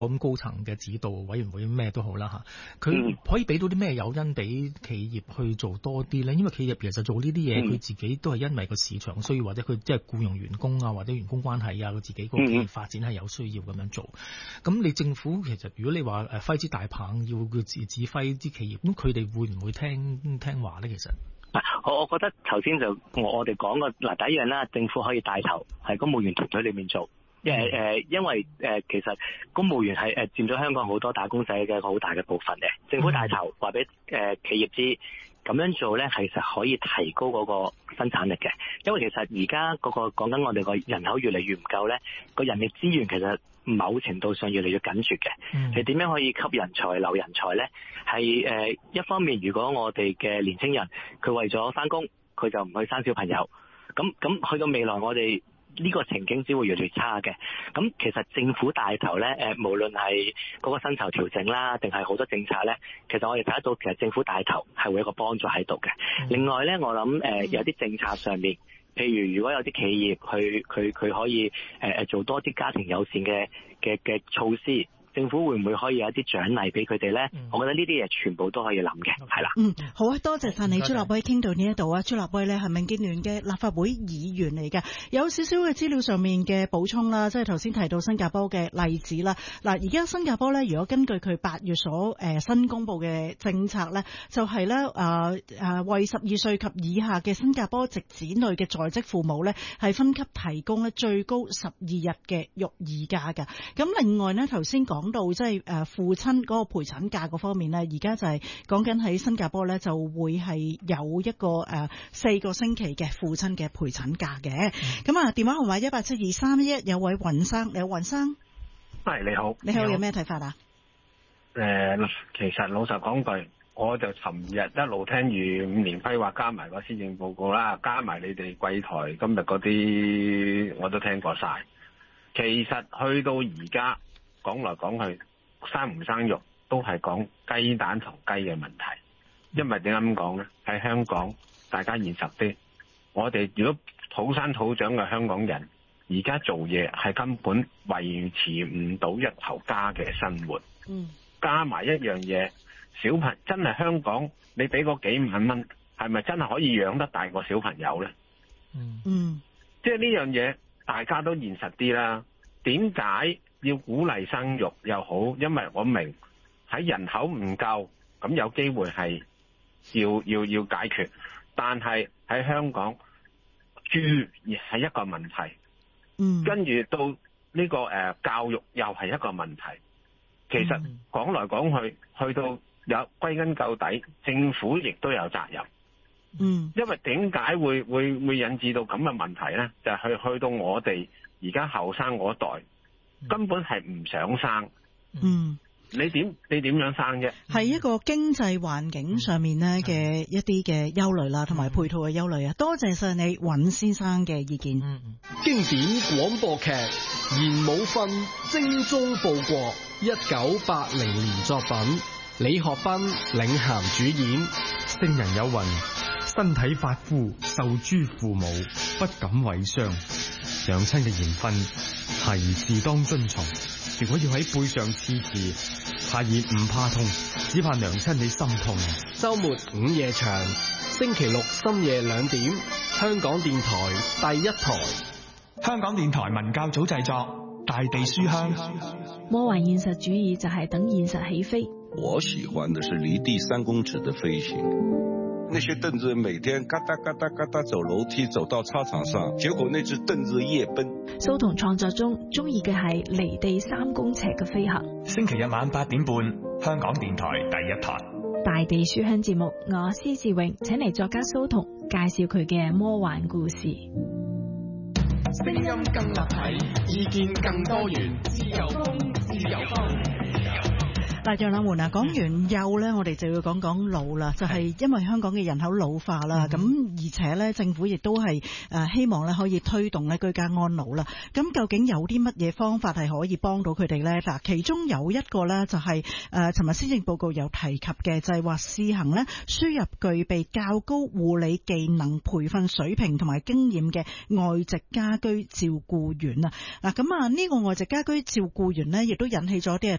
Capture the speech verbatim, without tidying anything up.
咁高層嘅指導委員會咩都好啦嚇，佢可以俾到啲咩誘因俾企業去做多啲咧？因為企業其實做呢啲嘢，佢、嗯、自己都係因為個市場需要，或者佢即係僱用員工啊，或者員工關係啊，佢自己個企業發展係有需要咁樣做。咁、嗯、你政府其實如果你話誒揮之大棒要佢指指揮啲企業，咁佢哋會唔會聽聽話咧？其實？ 我我覺得頭先就我我哋講個嗱第一樣啦，政府可以帶頭喺公務員團隊裏面做。誒、呃、誒，因為誒、呃、其實公務員係誒佔咗香港好多打工仔嘅一個好大嘅部分嘅，政府帶頭話俾誒企業知，咁樣做咧，其實可以提高嗰個生產力嘅。因為其實而家嗰個講緊我哋個人口越嚟越唔夠咧，個人力資源其實某程度上越嚟越緊絀嘅。你點樣可以吸人才留人才咧？係誒、呃、一方面，如果我哋嘅年青人佢為咗返工，佢就唔去生小朋友，咁咁去到未來我哋。呢、這個情景只會越嚟越差嘅。咁其實政府帶頭咧，誒無論係嗰個薪酬調整啦，定係好多政策咧，其實我哋睇得到，其實政府帶頭係會有一個幫助喺度嘅。另外咧，我諗誒、呃、有啲政策上面，譬如如果有啲企業去佢佢可以誒誒、呃、做多啲家庭友善嘅嘅嘅措施。政府會唔會可以有一啲獎勵俾佢哋咧？我覺得呢啲嘢全部都可以諗嘅，係啦。 嗯，好啊，多謝晒你，朱立威傾到呢一度啊。朱立威咧係民建聯嘅立法會議員嚟嘅，有少少嘅資料上面嘅補充啦，即係頭先提到新加坡嘅例子啦。嗱，而家新加坡咧，如果根據佢八月所誒、呃、新公布嘅政策咧，就係咧誒誒為十二歲及以下嘅新加坡籍子女嘅在職父母咧，係分級提供咧最高十二日嘅育兒假嘅。咁另外咧，頭先講。講到即係誒父親嗰個陪產假嗰方面咧，而家就係講緊喺新加坡咧就會係有一個誒四個星期嘅父親嘅陪產假嘅。咁啊、嗯，電話號碼一八七二三一一，有位雲生，你好雲生， 係你好， 你好，有咩睇法啊？ 誒、呃，其實老實講句，我就尋日一路聽住五年規劃加埋個施政報告啦，加埋你哋貴台今日嗰啲我都聽過晒。其實去到而家。講來講去，生唔生育都係講雞蛋同雞嘅問題。因為點解咁講呢？喺香港，大家現實啲，我哋如果土生土長嘅香港人，而家做嘢係根本維持唔到一頭家嘅生活。嗯，加埋一樣嘢，小朋真係香港，你俾嗰幾萬蚊，係咪真係可以養得大個小朋友呢？嗯嗯，即係呢樣嘢，大家都現實啲啦。點解？要鼓勵生育又好，因為我明喺人口唔夠，咁有機會係要要要解決。但係喺香港住亦係一個問題，嗯，跟住到呢、這個誒、呃、教育又係一個問題。其實講來講去，去到有歸根究底，政府亦都有責任。嗯，因為點解會會會引致到咁嘅問題咧？就係、是、去去到我哋而家後生嗰代。根本係唔想生，嗯，你點你點樣生啫？係一個經濟環境上面咧嘅一啲嘅憂慮啦，同埋配套嘅憂慮啊！多謝晒你尹先生嘅意見。嗯嗯，經典廣播劇《言武訓》精忠報國，一九八零年作品，李學斌領銜主演。聖人有云：身體髮膚，受諸父母，不敢違傷。娘親嘅言訓係自當遵從。如果要喺背上刺字，怕熱唔怕痛，只怕娘親你心痛。周末午夜場，星期六深夜兩點，香港電台第一台。香港電台文教組製作《大地書香》。 魔幻現實主義就係等現實起飛。 我喜歡的是離地三公尺的飛行。那些凳子每天嘎嗒嘎嗒嘎嗒走樓梯走到操場上，結果那隻凳子夜奔。 蘇童創作中中意嘅係離地三公尺嘅飛行。 星期日晚八點半，香港電台第一台大地書香節目，我施志榮請嚟作家蘇童介紹佢嘅魔幻故事。 聲音更立體，意見更多元，自由風，自由風。 嗱，楊立門啊，講完幼咧，我哋就要講講老啦，就係、是、因為香港嘅人口老化啦，咁、嗯、而且咧政府亦都係誒希望咧可以推動咧居家安老啦。咁究竟有啲乜嘢方法係可以幫到佢哋咧？嗱，其中有一個咧就係誒尋日施政報告有提及嘅，就係話試行咧輸入具備較高護理技能培訓水平同埋經驗嘅外籍家居照顧員啊。嗱，咁啊呢個外籍家居照顧員咧，亦都引起咗啲嘅